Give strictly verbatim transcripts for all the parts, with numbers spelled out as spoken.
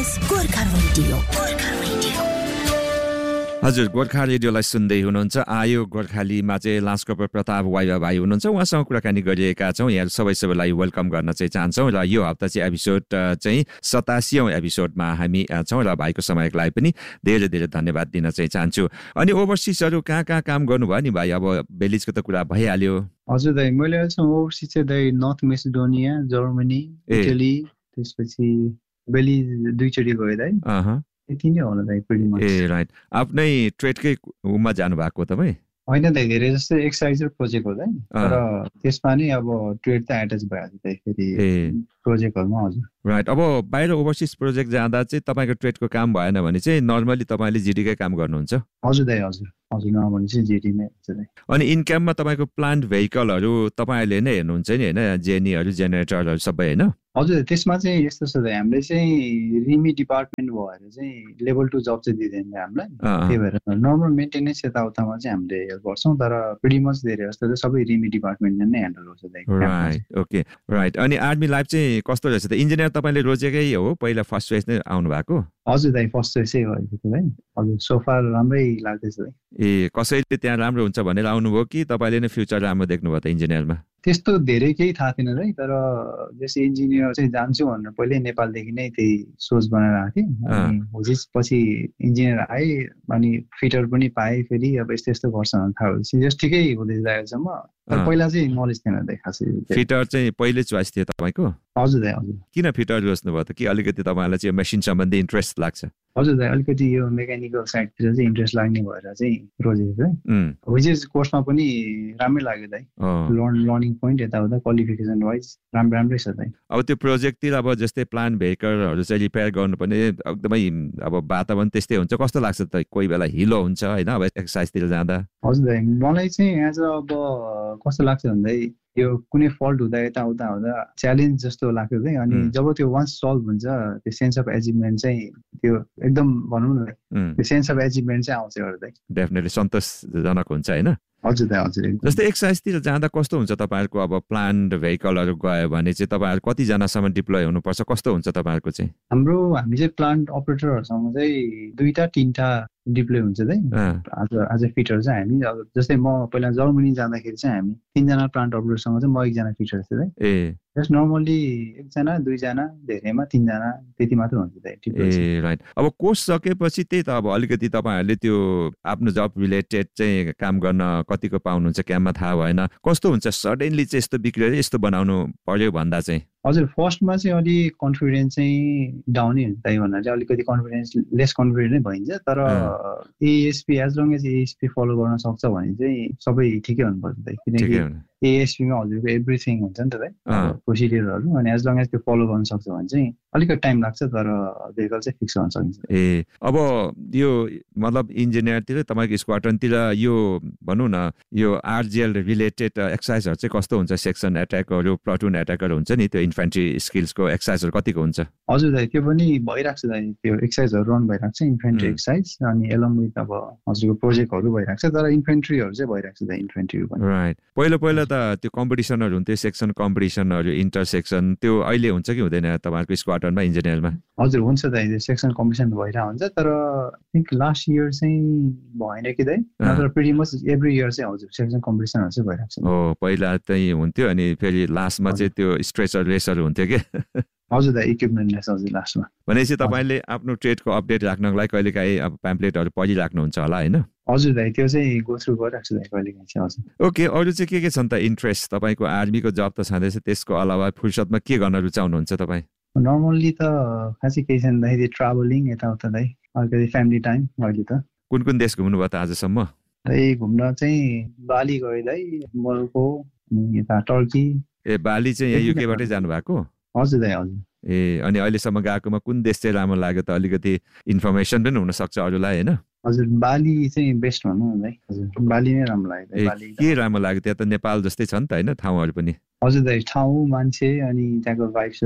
Is Gorkha radio. Gorkha radio हजुर, गोर्खा रेडियोलाई सुन्दै हुनुहुन्छ। आयो गोर्खालीमा चाहिँ लान्सकपर प्रताप वाइवा भाइ हुनुहुन्छ, उहाँसँग कुराकानी गरिरहेका छौँ। यहाँ सबै सबैलाई वेलकम गर्न चाहिँ चाहन्छौँ र यो हप्ता चाहिँ एपिसोड चाहिँ सतासीौँ एपिसोडमा हामी छौँ र भाइको समयको लागि पनि धेरै धेरै धन्यवाद दिन चाहिँ चाहन्छु। अनि ओभरसिजहरू कहाँ कहाँ काम गर्नुभयो नि भाइ? अब बेलिजको त कुरा भइहाल्यो। हजुर दाइ, मैले अहिलेसम्म ओभरसिज चाहिँ दाइ नर्थ मेसिडोनिया, जर्मनी, इटली, त्यसपछि बेलिज दुईचोटि गयो दाइ। यति नै होला दाइ प्रिटी मच। ए राइट, आफ्नै ट्रेडकै उमा जानु भएको तपाईँ? होइन दाइ, धेरै जस्तो एक्सर्साइज र प्रोजेक्ट हो दाइ, तर त्यसमा नै अब ट्रेड त एट्याच भइहाल्छ दाइ फेरि प्रोजेक्टहरूमा। हजुर राइट। अब बाहिर ओभरसिज प्रोजेक्ट जाँदा चाहिँ तपाईँको ट्रेडको काम भएन भने चाहिँ नर्मली तपाईँले जिडीकै काम गर्नुहुन्छ? हजुर दाइ, हजुर हजुर नर्मली चाहिँ जिडी नै हुन्छ दाइ। अनि इनकममा तपाईँको प्लान्ट भेहिकलहरू तपाईँले नै हेर्नुहुन्छ नि होइन? जेनीहरू, जेनेरेटरहरू सबै होइन? हजुर, त्यसमा चाहिँ यस्तो छ दाइ, हामीले चाहिँ रिमी डिपार्टमेन्ट भएर चाहिँ लेभल टू जब चाहिँ दिँदैन हामीलाई। त्यही भएर नर्मल मेन्टेनेन्स यताउतामा चाहिँ हामीले हेल्प गर्छौँ, तर प्रिटी मच धेरै जस्तो चाहिँ सबै रिमी डिपार्टमेन्टले नै ह्यान्डल गर्छ दाइ। Right, okay right. अनि आर्मी लाइफ चाहिँ कस्तो रहेछ त? इन्जिनियर तपाईँले रोजेकै हो, पहिला फर्स्ट चोइस नै आउनु भएको? हजुर दाइ, फर्स्ट चोइसै भएको थियो दाइ। हजुर, सोफा राम्रै लाग्दैछ दाइ। ए, कसैले त्यहाँ राम्रो हुन्छ भनेर आउनुभयो कि तपाईँले नै फ्युचर राम्रो देख्नुभयो त इन्जिनियरमा? त्यस्तो धेरै केही थाहा थिएन है, तर जस्तै इन्जिनियर चाहिँ जान्छु भनेर पहिले नेपालदेखि नै त्यही सोच बनाएर आएको थिएँ। अनि होजिस पछि इन्जिनियर आएँ, अनि फिटर पनि पाएँ। फेरि अब यस्तो यस्तो गर्छ भने थाहा भएपछि जस ठिकै हुँदै जाएसम्म, तर पहिला चाहिँ नलेज थिएन दाइ खासै। फिटर चाहिँ पहिले चोइस थियो तपाईँको? हजुर दाइ, हजुर। किन फिटर रोज्नुभयो त? कि अलिकति तपाईँलाई चाहिँ मेसिन सम्बन्धी इन्ट्रेस्ट लाग्छ? हजुर दाइ, अलिकति यो मेकानिकल साइडतिर चाहिँ इन्ट्रेस्ट लाग्ने भएर चाहिँ रोजेको है। होजिस कोर्समा पनि राम्रै लाग्यो दाइ। लर्निङ पोइन्ट यताउता क्वालिफिकेसन वाइज राम्रो राम्रै छ दाइ। अब त्यो प्रोजेक्टतिर अब जस्तै प्लान्ट भेहिकलहरू चाहिँ रिपेयर गर्नुपर्ने एकदमै अब वातावरण त्यस्तै हुन्छ, कस्तो लाग्छ त? कोही बेला हिलो हुन्छ होइन अब एक्सर्साइजतिर जाँदा? हजुर दाइ, मलाई चाहिँ एज अब कस्तो लाग्छ भन्दै यो कुनै फल्ट हुँदा यताउता हुँदा च्यालेन्ज जस्तो लाग्छ चाहिँ। अनि जब त्यो वान्स सल्भ हुन्छ, त्यो सेन्स अफ एचिभमेन्ट चाहिँ त्यो एकदम भनौँ न, त्यो सेन्स अफ एचिभमेन्ट चाहिँ आउँछ एउटा। डेफिनेटली सन्तोषजनक हुन्छ होइन? हजुर दाइ, हजुर। जस्तै एक्सर्साइजतिर जाँदा कस्तो हुन्छ तपाईँहरूको? अब प्लान्ट भेहिकलहरू गयो भने चाहिँ तपाईँहरू कतिजनासम्म डिप्लोय हुनुपर्छ? कस्तो हुन्छ तपाईँहरूको चाहिँ? हाम्रो हामी चाहिँ प्लान्ट अपरेटरहरूसँग चाहिँ दुईटा तिनवटा डिप्लोय हुन्छ दाइ। आज आज फिटर चाहिँ हामी, अब जस्तै म पहिला जर्मनी जाँदाखेरि चाहिँ हामी तिनजना प्लान्ट अपरेटरसँग चाहिँ म एकजना फिटर थिएँ दाइ। ए, जस्ट नर्मली एकजना दुईजना, धेरैमा तिनजना, त्यति मात्र हुन्छ दाइ। ए राइट। अब कोर्स सकेपछि त्यही त अब अलिकति तपाईँहरूले त्यो आफ्नो जब रिलेटेड चाहिँ काम गर्न कतिको पाउनुहुन्छ क्याम्पमा थाहा भएन, कस्तो हुन्छ सडनली चाहिँ यस्तो बिग्रेर यस्तो बनाउनु पर्यो भन्दा चाहिँ? हजुर, फर्स्टमा चाहिँ अलिक कन्फिडेन्स चाहिँ डाउनै हुन्छ दाइ भन्नाले चाहिँ अलिकति कन्फिडेन्स लेस कन्फिडेन्ट नै भइन्छ। तर ASP as long as ASP follow गर्न सक्छ भने चाहिँ सबै ठिकै हुनुपर्छ दाइ। किनकि एएसपीमा हजुरको एभ्रिथिङ हुन्छ नि त दाइ, प्रोसिडियरहरू। अनि एज लङ एज त्यो फलो गर्न सक्छ भने चाहिँ अलिकति टाइम लाग्छ, तर भेहिकल चाहिँ फिक्स गर्न सकिन्छ। ए, अब यो मतलब इन्जिनियरतिर तपाईँको स्क्वाड्रनतिर यो भनौँ न यो आरजिएल रिलेटेड एक्सर्साइजहरू चाहिँ कस्तो हुन्छ? सेक्सन एट्याकहरू, प्लाटुन एट्याकहरू हुन्छ नि, त्यो इन्फेन्ट्री स्किल्सको एक्सर्साइजहरू कतिको हुन्छ? हजुर दाइ, त्यो पनि भइरहेको छ दाइ। त्यो एक्सर्साइजहरू रन भइरहेको छ, इन्फेन्ट्री एक्सर्साइज। अनि एलङ विथ अब हजुरको प्रोजेक्टहरू भइरहेको छ, तर इन्फेन्ट्रीहरू चाहिँ भइरहेको छ दाइ, इन्फेन्ट्रीहरू पनि। राइट। पहिला पहिला त त्यो कम्पिटिसनहरू हुन्थ्यो, सेक्सन कम्पिटिसनहरू, इन्टरसेक्सन, त्यो अहिले हुन्छ कि हुँदैन तपाईँहरूको स्क्वाड्रनमा इन्जिनियरमा? हजुर हुन्छ दाइ, सेक्सन कम्पिटिसन भइरहेको हुन्छ, तर आई थिङ्क लास्ट इयर चाहिँ भएन कि दाइ, नत्र प्रिटी मच एभ्री इयर चाहिँ हजुर सेक्सन कम्पिटिसनहरू चाहिँ भइरहेको छ। हो, पहिला चाहिँ हुन्थ्यो अनि फेरि लास्टमा चाहिँ त्यो स्ट्रेचर रेसहरू हुन्थ्यो कि? हजुर दाइ, इक्विपमेन्ट लेस हजुर लास्टमा। भनेपछि तपाईँले आफ्नो ट्रेडको अपडेट राख्नको लागि कहिलेकाहीँ अब प्याम्पलेटहरू पढिराख्नुहुन्छ होला होइन? हजुर दाइ, त्यो चाहिँ गो थ्रु गरिरहेको छु दाइ कहिलेकाहीँ चाहिँ। हजुर। ओके, अरू चाहिँ के के छन् त इन्ट्रेस्ट? तपाईँको आर्मीको जब त छँदैछ, त्यसको अलावा फुर्सदमा के गर्न रुचाउनुहुन्छ तपाईँ? नर्मल्ली त खासै केही छैन दाइ, ट्राभलिङ यताउता दाइ, अलिकति फ्यामिली टाइम। अहिले त कुन कुन देश घुम्नुभयो त आजसम्म? दाइ घुम्न चाहिँ बाली गयो दाइ, मोरोक्को, यता टर्की। ए, बाली चाहिँ यहाँ युकेबाटै जानुभएको? हजुर दाइ, हजुर। ए, अनि अहिलेसम्म गएकोमा कुन देश चाहिँ राम्रो लाग्यो त? अलिकति इन्फर्मेसन पनि हुनसक्छ अरूलाई होइन? हजुर, बाली चाहिँ बेस्ट भनौँ न दाइ। हजुर, बाली नै राम्रो लाग्यो। बाली के राम्रो लाग्यो? त्यहाँ त नेपाल जस्तै छ नि त होइन ठाउँहरू पनि? हजुर दाइ, ठाउँ, मान्छे, अनि त्यहाँको भाइब्सहरू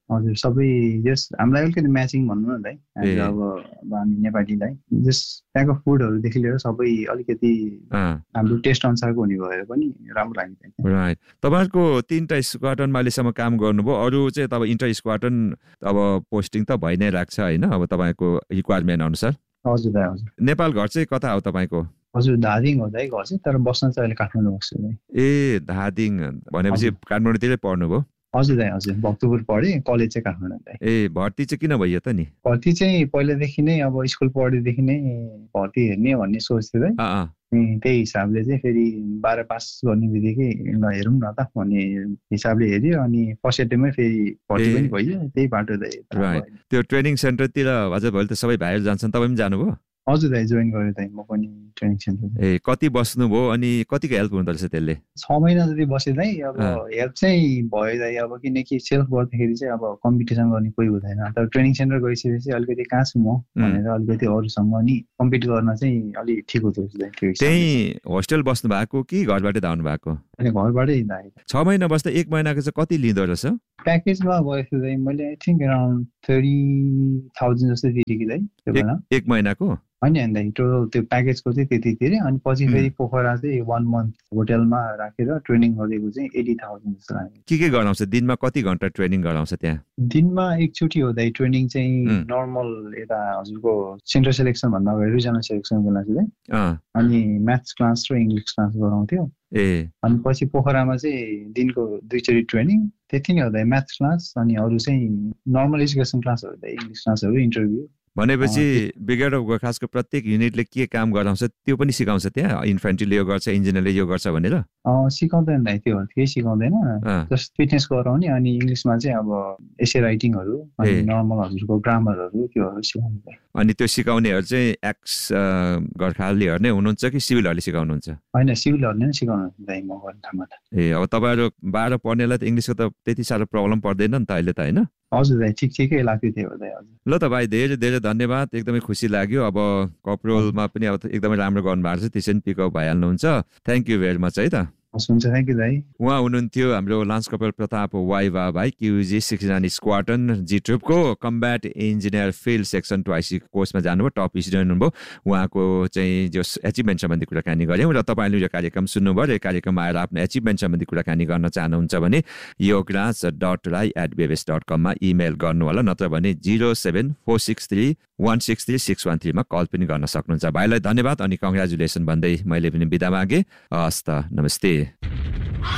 हजुर सबै जस हामीलाई अलिकति म्याचिङ भन्नु न दाइ हामी अब हामी नेपालीलाई जस त्यहाँको फुडहरूदेखि लिएर सबै अलिकति हाम्रो टेस्ट अनुसारको हुने भएर पनि राम्रो लाग्यो। राइट, तपाईँहरूको तिनवटा स्क्वाड्रनमा अहिलेसम्म काम गर्नुभयो, अरू चाहिँ तपाईँ इन्टर स्क्वाड्रन अब पोस्टिङ त भइ नै राख्छ होइन अब तपाईँको रिक्वायरमेन्ट अनुसार? हजुर दाइ हजुर। नेपाल घर चाहिँ कता हो तपाईँको? हजुर धादिङ हो दाइ घर चाहिँ, तर बस्न चाहिँ अहिले काठमाडौँ बस्छु दाइ। ए धादिङ भनेपछि काठमाडौँतिरै पढ्नुभयो? हजुर दाइ हजुर, भक्तपुर पढेँ, कलेज चाहिँ काठमाडौँ दाइ। ए भर्ती चाहिँ किन भइयो त नि? भर्ती चाहिँ पहिलादेखि नै अब स्कुल पढेदेखि नै भर्ती हेर्ने भन्ने सोच थियो दाइ। त्यही हिसाबले चाहिँ फेरि बाह्र पास गर्ने बित्तिकै ल हेरौँ न त भन्ने हिसाबले हेऱ्यो अनि फर्स्ट एटेम्पमै फेरि भर्ती पनि भइयो, त्यही बाटो दाइ। राइट, त्यो ट्रेनिङ सेन्टरतिर हजुर भोलि त सबै भाइहरू जान्छन्, तपाईँ पनि जानुभयो? हजुर दाइ जोइन गरेँ दाइ म पनि ट्रेनिङ सेन्टर। ए कति बस्नुभयो अनि कतिको हेल्प हुँदो रहेछ त्यसले? छ महिना जति बसेँ दाइ। अब हेल्प चाहिँ भयो दाइ, अब किनकि सेल्फ गर्दाखेरि चाहिँ अब कम्पिटिसन गर्ने कोही हुँदैन, तर ट्रेनिङ सेन्टर गइसकेपछि अलिकति कहाँ छु म भनेर अलिकति अरूसँग नि कम्पिट गर्न चाहिँ अलिक ठिक हुँदो रहेछ। त्यही होस्टेल बस्नु भएको कि घरबाटै धाउनु भएको? अनि घरबाटै दाइ। छ महिना बस्दा एक महिनाको चाहिँ कति लिँदो रहेछ? प्याकेजमा गएको थियो दाइ मैले I think around thirty thousand जस्तो तिरेँ कि दाइ त्यो बेला। एक महिनाको? होइन होइन दाइ, टोटल त्यो प्याकेजको चाहिँ त्यति तिरेँ। अनि पछि फेरि पोखरा चाहिँ वान मन्थ होटेलमा राखेर ट्रेनिङ गरेको चाहिँ एटी थाउजन्ड जस्तो लाग्यो। के के गराउँछ दिनमा, कति घन्टा ट्रेनिङ गराउँछ त्यहाँ? दिनमा एकचोटि हो दाइ ट्रेनिङ चाहिँ, नर्मल यता हजुरको सेन्टर सेलेक्सन भन्दा अगाडि रिजनल सेलेक्सनको लागि चाहिँ, अनि म्याथ्स क्लास र इङ्ग्लिस क्लास गराउँथ्यो। ए अनि पछि पोखरामा चाहिँ दिनको दुईचोटि ट्रेनिङ, त्यति नै हो दाइ। म्याथ्स क्लास अनि अरू चाहिँ नर्मल एजुकेसन क्लासहरू दाइ, इङ्ग्लिस क्लासहरू, इन्टरभ्यू। भनेपछि ब्रिगेड अफ गोर्खासको प्रत्येक युनिटले के काम गराउँछ त्यो पनि सिकाउँछ त्यहाँ? इन्फेन्ट्रीले यो गर्छ, इन्जिनियरले यो गर्छ भनेर? सिकाउँदैन दाइ, त्यो केही सिकाउँदैन, जस्ट फिटनेस गराउने। अनि इङ्ग्लिसमा चाहिँ अब एसे राइटिङहरू अनि नर्मल हजुरको ग्रामरहरू त्योहरू सिकाउने। अनि त्यो सिकाउनेहरू चाहिँ एक्स गोर्खालीहरू नै हुनुहुन्छ कि सिभिलहरूले सिकाउनुहुन्छ? होइन सिभिलहरूले नै सिकाउनुहुन्छ दाइ म गर्ने ठाउँमा त। ए अब तपाईँहरू बाह्र पढ्नेलाई त इङ्ग्लिसको त त्यति साह्रो प्रब्लम पर्दैन नि त अहिले त होइन? हजुर दाइ ठिक ठिकै लाग्थ्यो थियो दाइ। हजुर ल त भाइ धेरै धेरै धन्यवाद, एकदमै खुसी लाग्यो। अब कपरोलमा पनि अब एकदमै राम्रो गर्नुभएको छ, त्यसै पनि pickup भइहाल्नुहुन्छ। Thank you very much है त। हुन्छ थ्याङ्क यू दाइ। उहाँ हुनुहुन्थ्यो हाम्रो लान्स कपाल प्रताप वाइवा भाइ, क्युजी six nine squadron G ट्रुपको combat engineer field section to आइसी कोर्समा जानुभयो, टप स्टुडेन्ट हुनुभयो। उहाँको चाहिँ जो एचिभमेन्ट सम्बन्धी कुराकानी गऱ्यौँ र तपाईँले यो कार्यक्रम सुन्नुभयो र यो कार्यक्रममा आएर आफ्नो एचिभमेन्ट सम्बन्धी कुराकानी गर्न चाहनुहुन्छ भने Yograj dot Rai at बेबेस dot कममा इमेल गर्नु होला, नत्र भने zero seven four six three one six three six one थ्रीमा call पनि गर्न सक्नुहुन्छ। भाइलाई धन्यवाद अनि कङ्ग्रेचुलेसन भन्दै मैले पनि बिदा मागेँ। हस् त, नमस्ते।